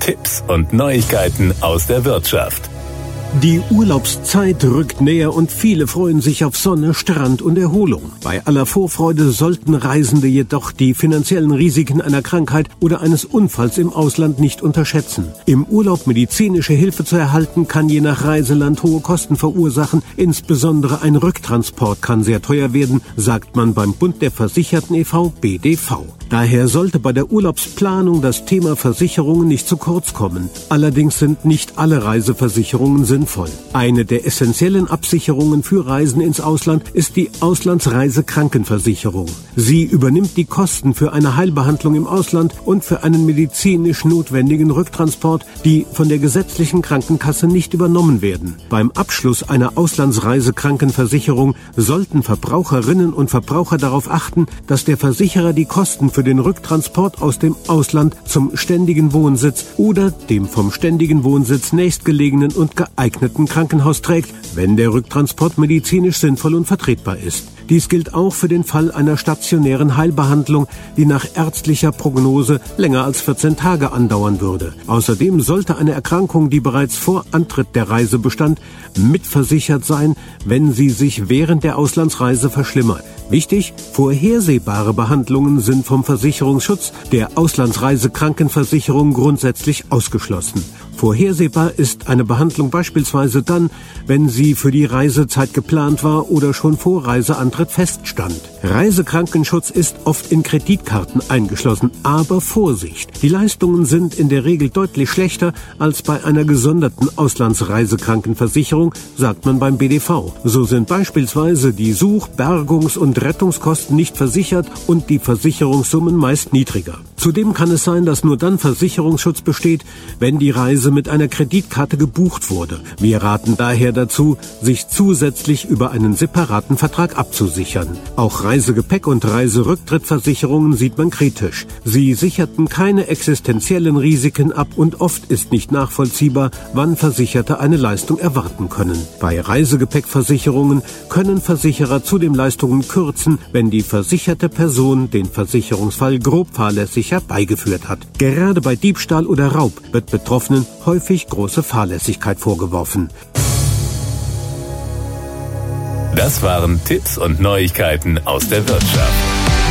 Tipps und Neuigkeiten aus der Wirtschaft. Die Urlaubszeit rückt näher und viele freuen sich auf Sonne, Strand und Erholung. Bei aller Vorfreude sollten Reisende jedoch die finanziellen Risiken einer Krankheit oder eines Unfalls im Ausland nicht unterschätzen. Im Urlaub medizinische Hilfe zu erhalten, kann je nach Reiseland hohe Kosten verursachen. Insbesondere ein Rücktransport kann sehr teuer werden, sagt man beim Bund der Versicherten e.V. BDV. Daher sollte bei der Urlaubsplanung das Thema Versicherungen nicht zu kurz kommen. Allerdings sind nicht alle Reiseversicherungen sinnvoll. Eine der essentiellen Absicherungen für Reisen ins Ausland ist die Auslandsreisekrankenversicherung. Sie übernimmt die Kosten für eine Heilbehandlung im Ausland und für einen medizinisch notwendigen Rücktransport, die von der gesetzlichen Krankenkasse nicht übernommen werden. Beim Abschluss einer Auslandsreisekrankenversicherung sollten Verbraucherinnen und Verbraucher darauf achten, dass der Versicherer die Kosten für den Rücktransport aus dem Ausland zum ständigen Wohnsitz oder dem vom ständigen Wohnsitz nächstgelegenen und geeigneten Krankenhaus trägt, wenn der Rücktransport medizinisch sinnvoll und vertretbar ist. Dies gilt auch für den Fall einer stationären Heilbehandlung, die nach ärztlicher Prognose länger als 14 Tage andauern würde. Außerdem sollte eine Erkrankung, die bereits vor Antritt der Reise bestand, mitversichert sein, wenn sie sich während der Auslandsreise verschlimmert. Wichtig, vorhersehbare Behandlungen sind vom Versicherungsschutz der Auslandsreisekrankenversicherung grundsätzlich ausgeschlossen. Vorhersehbar ist eine Behandlung beispielsweise dann, wenn sie für die Reisezeit geplant war oder schon vor Reiseantritt feststand. Reisekrankenschutz ist oft in Kreditkarten eingeschlossen, aber Vorsicht! Die Leistungen sind in der Regel deutlich schlechter als bei einer gesonderten Auslandsreisekrankenversicherung, sagt man beim BDV. So sind beispielsweise die Such-, Bergungs- und Rettungskosten nicht versichert und die Versicherungssummen meist niedriger. Zudem kann es sein, dass nur dann Versicherungsschutz besteht, wenn die Reise mit einer Kreditkarte gebucht wurde. Wir raten daher dazu, sich zusätzlich über einen separaten Vertrag abzusichern. Auch Reisegepäck- und Reiserücktrittversicherungen sieht man kritisch. Sie sicherten keine existenziellen Risiken ab und oft ist nicht nachvollziehbar, wann Versicherte eine Leistung erwarten können. Bei Reisegepäckversicherungen können Versicherer zudem Leistungen kürzen, wenn die versicherte Person den Versicherungsfall grob fahrlässig herbeigeführt hat. Gerade bei Diebstahl oder Raub wird Betroffenen häufig große Fahrlässigkeit vorgeworfen. Das waren Tipps und Neuigkeiten aus der Wirtschaft.